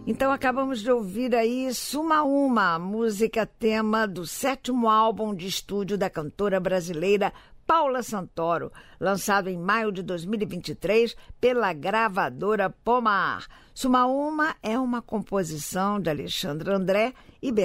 Então acabamos de ouvir aí Suma Uma, música tema do 7º álbum de estúdio da cantora brasileira Paula Santoro, lançado em maio de 2023 pela gravadora Pomar. Suma Uma é uma composição de Alexandre André e